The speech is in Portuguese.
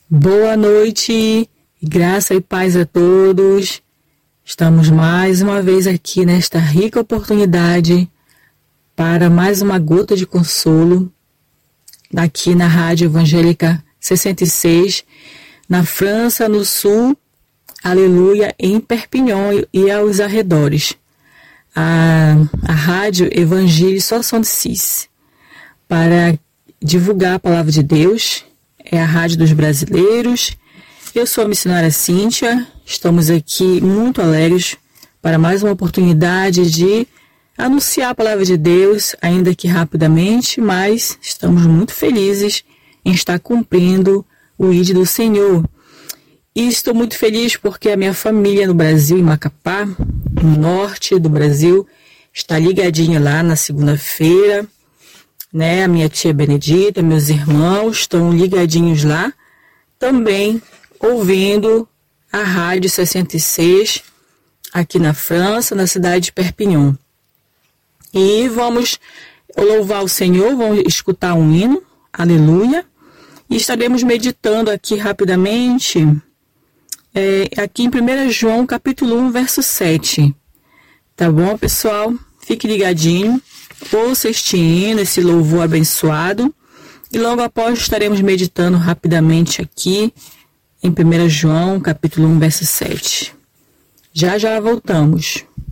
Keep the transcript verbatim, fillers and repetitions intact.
Boa noite, graça e paz a todos. Estamos mais uma vez aqui nesta rica oportunidade para mais uma gota de consolo, aqui na Rádio Evangélica sessenta e seis, na França, no Sul, aleluia, em Perpignan e aos arredores. A, a Rádio Evangelho soixante-six, para divulgar a palavra de Deus. É a Rádio dos Brasileiros. Eu sou a missionária Cíntia. Estamos aqui muito alegres para mais uma oportunidade de anunciar a palavra de Deus, ainda que rapidamente, mas estamos muito felizes em estar cumprindo o I D do Senhor. E estou muito feliz porque a minha família no Brasil, em Macapá, no norte do Brasil, está ligadinha lá na segunda-feira. Né, a minha tia Benedita, meus irmãos estão ligadinhos lá, também ouvindo a Rádio sessenta e seis, aqui na França, na cidade de Perpignan. E vamos louvar o Senhor, vamos escutar um hino, aleluia, e estaremos meditando aqui rapidamente, é, aqui em primeiro João, capítulo um, verso sete. Tá bom, pessoal? Fique ligadinho. Ouça este hino, esse louvor abençoado, e logo após estaremos meditando rapidamente aqui em primeiro João, capítulo um, verso sete. Já já voltamos.